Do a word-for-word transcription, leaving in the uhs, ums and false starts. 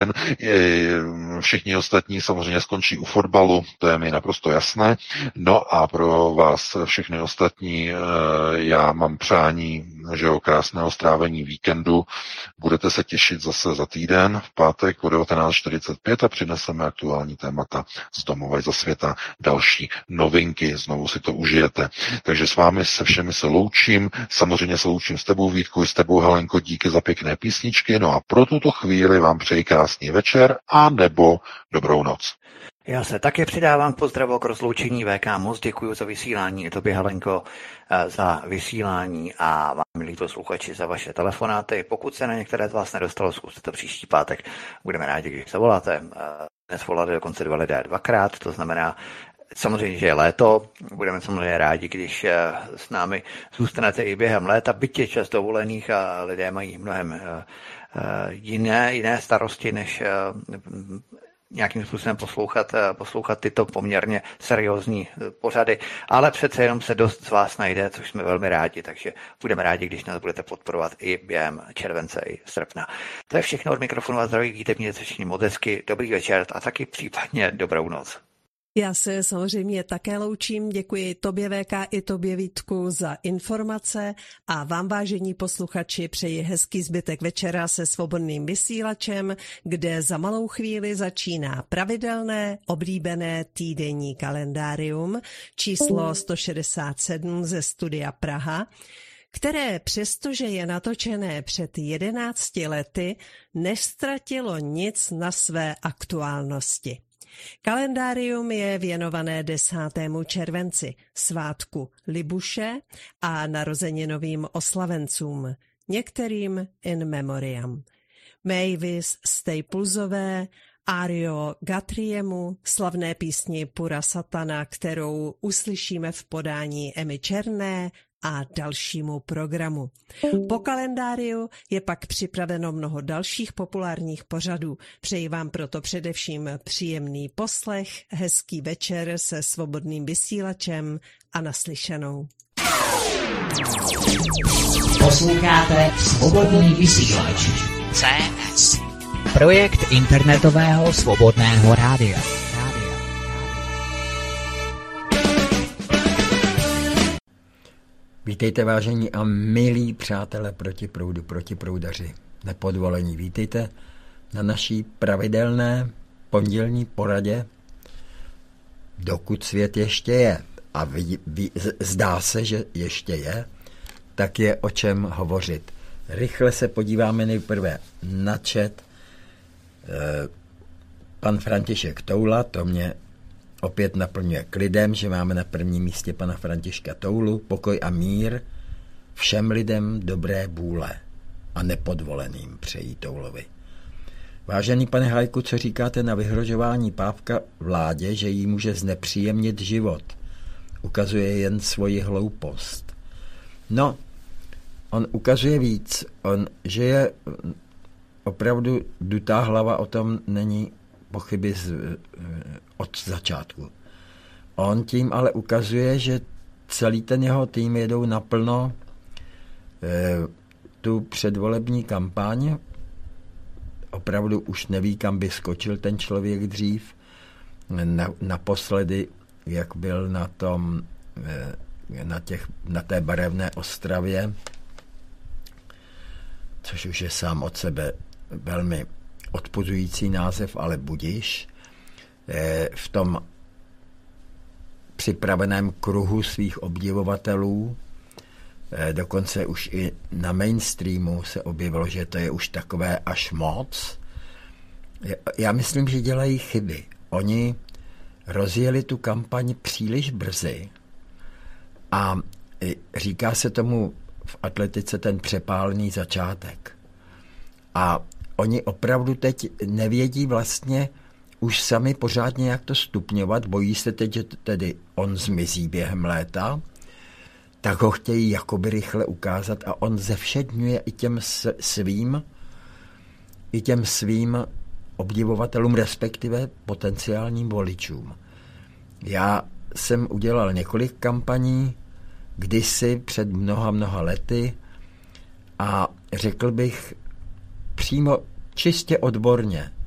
týden. Všichni ostatní samozřejmě skončí u fotbalu, to je mi naprosto jasné. No a pro vás všechny ostatní já mám přání, že o krásného strávení víkendu. Budete se těšit zase za týden v pátek o devatenáct čtyřicet pět a přineseme aktuální témata z domova i ze světa, další novinky, znovu si to užijete. Takže s vámi se všemi se loučím, samozřejmě se loučím s tebou Vítku i s tebou Helenko, díky za pěkné písničky, no a pro tuto chvíli vám přeji krásný večer a nebo dobrou noc. Já se také přidávám k pozdravu k rozloučení V K. Moc děkuji za vysílání, i tobě Helenko za vysílání a vám, milí posluchači, za vaše telefonáty. Pokud se na některé z vás nedostalo, zkuste to příští pátek. Budeme rádi, když zavoláte. Dnes volali dokonce dva lidé dvakrát, to znamená, samozřejmě, že je léto, budeme samozřejmě rádi, když s námi zůstanete i během léta, byť je čas dovolených a lidé mají mnohem jiné, jiné starosti, než nějakým způsobem poslouchat, poslouchat tyto poměrně seriózní pořady, ale přece jenom se dost z vás najde, což jsme velmi rádi, takže budeme rádi, když nás budete podporovat i během července i srpna. To je všechno od mikrofonu a zdraví, víte, mějte se všichni moc hezky, dobrý večer a taky případně dobrou noc. Já se samozřejmě také loučím, děkuji tobě V K i tobě Vítku za informace a vám, vážení posluchači, přeji hezký zbytek večera se svobodným vysílačem, kde za malou chvíli začíná pravidelné oblíbené týdenní kalendárium číslo sto šedesát sedm ze studia Praha, které přestože je natočené před jedenácti lety, neztratilo nic na své aktuálnosti. Kalendárium je věnované desátému červenci, svátku Libuše a narozeninovým oslavencům, některým in memoriam. Mavis Staplesové, Ario Guthriemu, slavné písni Pura Satana, kterou uslyšíme v podání Emmy Černé, a dalšímu programu. Po kalendáriu je pak připraveno mnoho dalších populárních pořadů. Přeji vám proto především příjemný poslech, hezký večer se svobodným vysílačem a naslyšenou. Posloucháte Svobodný vysílač. C S. Projekt internetového svobodného rádia. Vítejte, vážení a milí přátelé protiproudu, protiproudaři, nepodvolení. Vítejte na naší pravidelné pondělní poradě, dokud svět ještě je. A ví, ví, zdá se, že ještě je, tak je o čem hovořit. Rychle se podíváme nejprve na chat. Pan František Toula, to mě opět naplňuje klidem, že máme na prvním místě pana Františka Toulu, pokoj a mír všem lidem dobré vůle a nepodvoleným přejí Toulovi. Vážený pane Hajku, co říkáte na vyhrožování Pávka vládě, že jí může znepříjemnit život? Ukazuje jen svoji hloupost. No, on ukazuje víc, on, že je opravdu dutá hlava, o tom není pochyby z, od začátku. On tím ale ukazuje, že celý ten jeho tým jedou naplno e, tu předvolební kampaň. Opravdu už neví, kam by skočil ten člověk dřív. Na, naposledy, jak byl na tom, e, na, těch, na té barevné Ostravě, což už je sám od sebe velmi odpuzující název, ale budiš, v tom připraveném kruhu svých obdivovatelů, dokonce už i na mainstreamu se objevilo, že to je už takové až moc. Já myslím, že dělají chyby. Oni rozjeli tu kampaň příliš brzy a říká se tomu v atletice ten přepálený začátek. A oni opravdu teď nevědí vlastně už sami pořádně, jak to stupňovat, bojí se teď, že tedy on zmizí během léta, tak ho chtějí jakoby rychle ukázat a on zevšedňuje i těm svým, i těm svým obdivovatelům, respektive potenciálním voličům. Já jsem udělal několik kampaní, kdysi před mnoha, mnoha lety a řekl bych přímo čistě odborně,